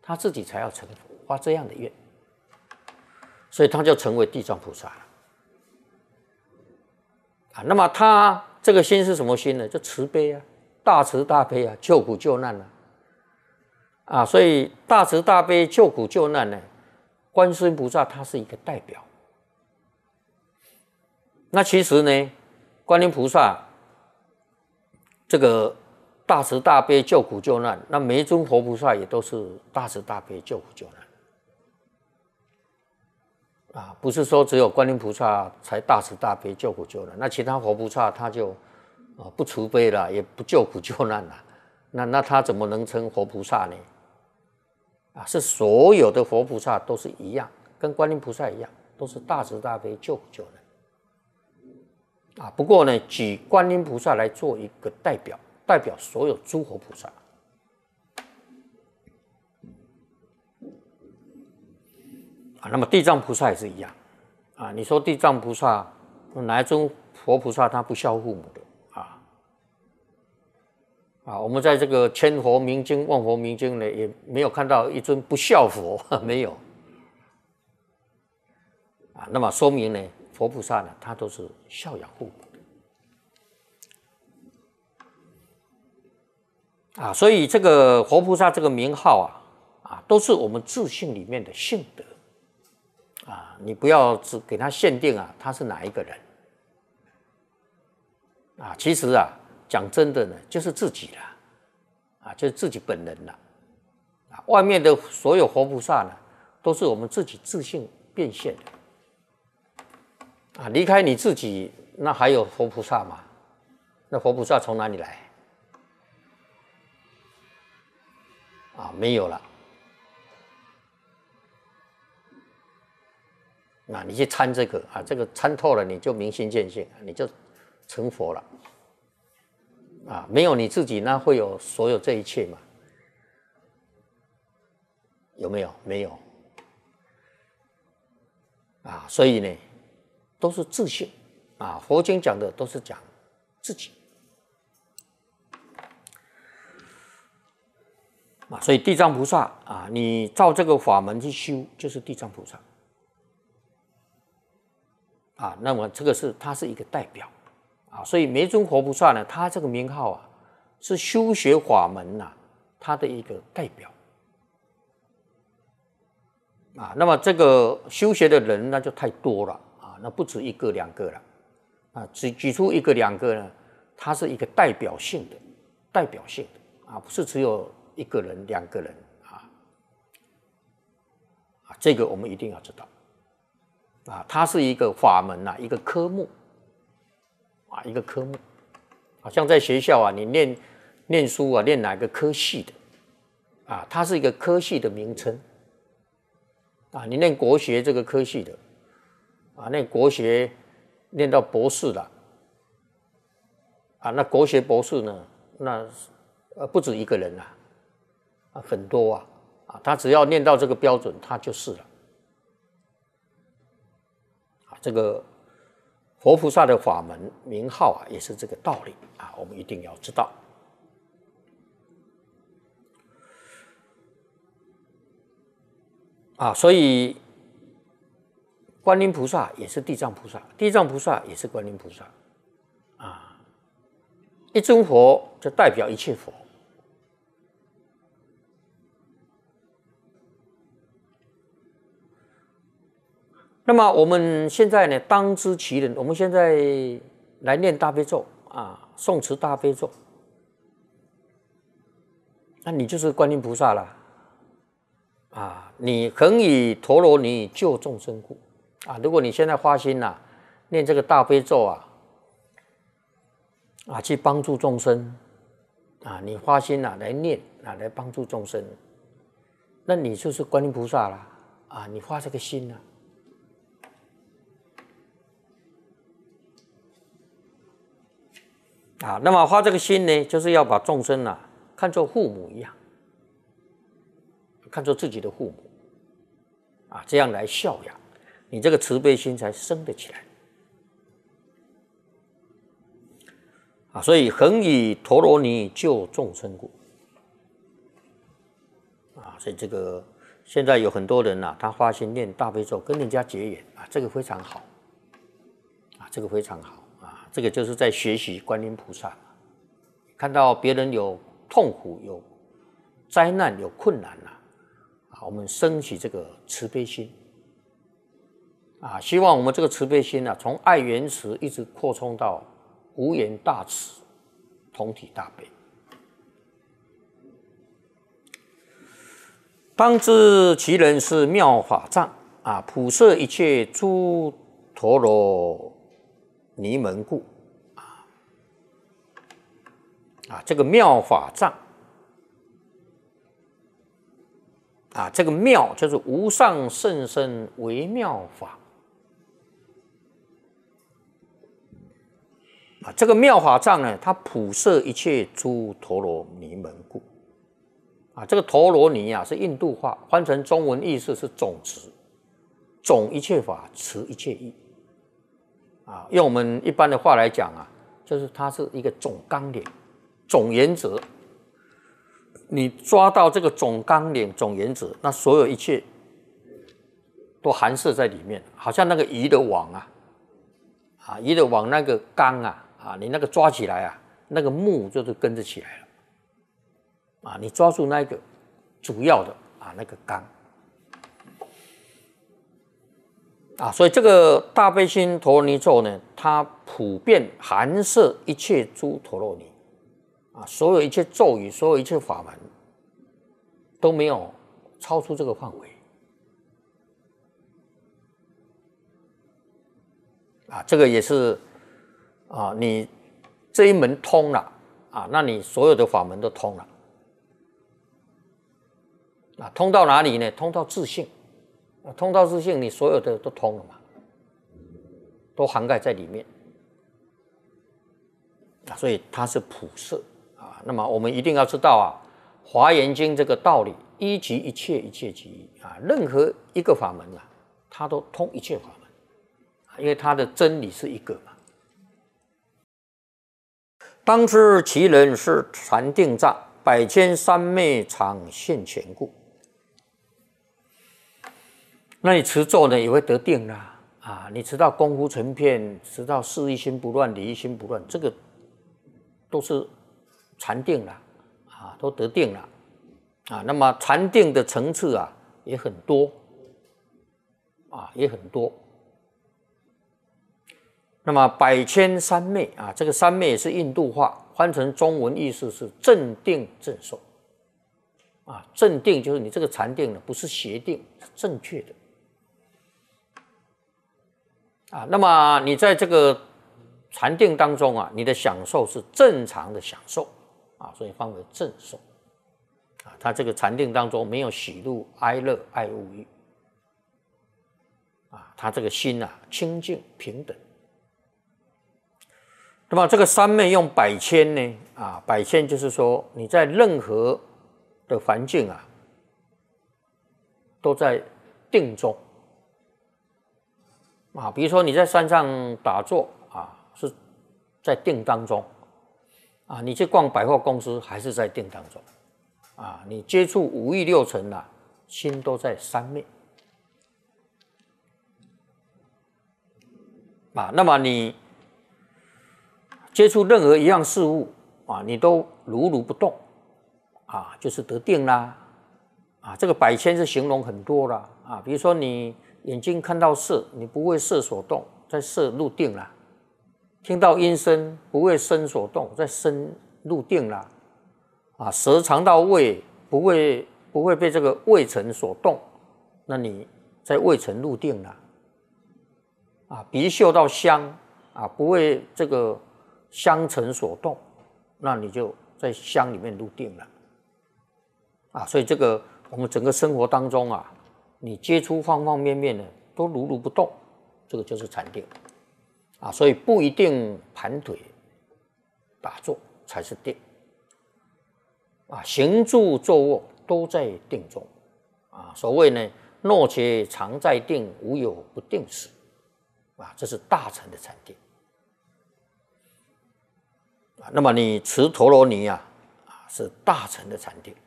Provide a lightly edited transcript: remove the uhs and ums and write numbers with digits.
他自己才要成佛，发这样的愿，所以他就成为地藏菩萨了。那么他这个心是什么心呢？就慈悲啊，大慈大悲啊，救苦救难啊。所以大慈大悲救苦救难呢，观世音菩萨他是一个代表。那其实呢，观音菩萨这个大慈大悲救苦救难，那每一尊活菩萨也都是大慈大悲救苦救难不是说只有观音菩萨才大慈大悲救苦救难，那其他活菩萨他就不慈悲了，也不救苦救难了，那他怎么能成活菩萨呢？是所有的活菩萨都是一样，跟观音菩萨一样，都是大慈大悲救苦救难不过呢，举观音菩萨来做一个代表，代表所有诸活菩萨那么地藏菩萨也是一样你说地藏菩萨哪一尊活菩萨他不孝父母的我们在这个千佛明经、万佛明经呢，也没有看到一尊不孝佛，没有那么说明呢，佛菩萨呢，他都是孝养父母的所以这个活菩萨这个名号都是我们自性里面的性德你不要只给他限定他是哪一个人其实讲真的呢，就是自己啦就是自己本人啦外面的所有活菩萨呢，都是我们自己自性变现的离开你自己，那还有活菩萨吗？那活菩萨从哪里来没有了那你去参这个这个参透了，你就明心见性，你就成佛了没有你自己，那会有所有这一切吗？有没有？没有所以呢，都是自性佛经讲的都是讲自己所以地藏菩萨你照这个法门去修，就是地藏菩萨那么这个它是一个代表所以每一尊活菩萨呢，他这个名号是修学法门他的一个代表那么这个修学的人那就太多了那不止一个两个了举出一个两个呢，它是一个代表性的不是只有一个人两个人这个我们一定要知道它是一个法门一个科目一个科目好像在学校你念书念哪个科系的它是一个科系的名称你念国学这个科系的念国学念到博士了那国学博士呢，那不止一个人很多他只要念到这个标准，他就是了这个佛菩萨的法门名号也是这个道理我们一定要知道所以观音菩萨也是地藏菩萨，地藏菩萨也是观音菩萨一尊佛就代表一切佛那么我们现在呢，当知其人，我们现在来念大悲咒诵持大悲咒，那你就是观音菩萨了你恒以陀罗尼救众生故如果你现在发心念这个大悲咒去帮助众生你发心来念来帮助众生，那你就是观音菩萨了你发这个心那么发这个心呢，就是要把众生看作父母一样，看作自己的父母这样来孝养，你这个慈悲心才生得起来所以恒以陀罗尼救众生故所以这个现在有很多人他发心念大悲咒跟人家结缘这个非常好这个非常好这个就是在学习观音菩萨，看到别人有痛苦、有灾难、有困难我们升起这个慈悲心希望我们这个慈悲心从爱缘慈一直扩充到无缘大慈、同体大悲。当知其人是妙法藏普摄一切诸陀罗尼门故这个妙法藏这个妙就是无上甚深微妙法这个妙法藏呢，它普摄一切诸陀罗尼门故这个陀罗尼是印度话，翻成中文意思是总持，总一切法，持一切义用我们一般的话来讲就是它是一个总纲领、总原则。你抓到这个总纲领、总原则，那所有一切都含摄在里面，好像那个鱼的网鱼的网那个纲你那个抓起来那个目就是跟着起来了你抓住那个主要的那个纲所以这个大悲心陀罗尼咒呢，它普遍含摄一切诸陀罗尼所有一切咒语，所有一切法门都没有超出这个范围这个也是你这一门通了那你所有的法门都通了通到哪里呢？通到自性通到自性，你所有的都通了嘛，都涵盖在里面所以它是普摄那么我们一定要知道华严经这个道理，一即一切，一切即一任何一个法门它都通一切法门因为它的真理是一个嘛。当知其人是禅定障，百千三昧常现前故。那你持咒呢，也会得定啦你持到功夫成片，持到事一心不乱，理一心不乱，这个都是禅定啦都得定了那么禅定的层次也很多也很多。那么百千三昧这个三昧也是印度话，翻成中文意思是正定正受正定就是你这个禅定呢，不是邪定，是正确的那么你在这个禅定当中你的享受是正常的享受所以翻为正受它这个禅定当中没有喜怒哀乐爱恶欲它这个心清净平等。那么这个三昧用百千呢百千就是说你在任何的环境都在定中比如说你在山上打坐是在定当中你去逛百货公司还是在定当中你接触五欲六尘心都在三昧那么你接触任何一样事物你都如如不动就是得定啦这个百千是形容很多啦比如说你眼睛看到色，你不为色所动，在色入定了；听到音声，不为声所动，在声入定了；舌尝到味，不会被这个味尘所动，那你在味尘入定了；鼻嗅到香，不为这个香尘所动，那你就在香里面入定了。所以这个我们整个生活当中你接触方方面面的都如如不动，这个就是禅定所以不一定盘腿打坐才是定行住坐卧都在定中所谓呢，若且常在定，无有不定时这是大乘的禅定那么你持陀罗尼是大乘的禅定